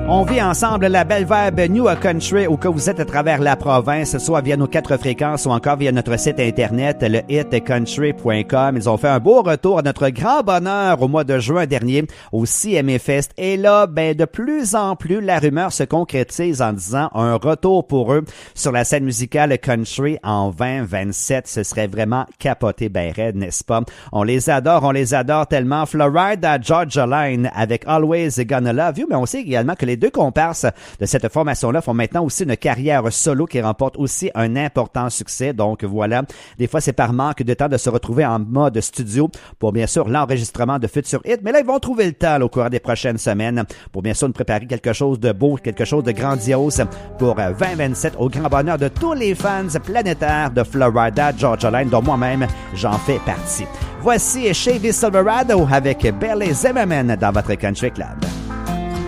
On vit ensemble la belle vibe New Country où que vous êtes à travers la province, soit via nos 4 fréquences ou encore via notre site internet, le hitcountry.com. Ils ont fait un beau retour à notre grand bonheur au mois de juin dernier au CMA Fest. Et là, de plus en plus, la rumeur se concrétise en disant un retour pour eux sur la scène musicale country en 2027. Ce serait vraiment capoté raide, n'est-ce pas? On les adore tellement. Florida Georgia Line avec Always Gonna Love You, mais on sait également que les deux comparses de cette formation-là font maintenant aussi une carrière solo qui remporte aussi un important succès. Donc voilà, des fois c'est par manque de temps de se retrouver en mode studio pour bien sûr l'enregistrement de futurs hits, mais là ils vont trouver le temps au cours des prochaines semaines pour bien sûr nous préparer quelque chose de beau, quelque chose de grandiose pour 2027 au grand bonheur de tous les fans planétaires de Florida Georgia Line, dont moi-même j'en fais partie. Voici Chevy Silverado avec Billy Zimmerman dans votre Country Club.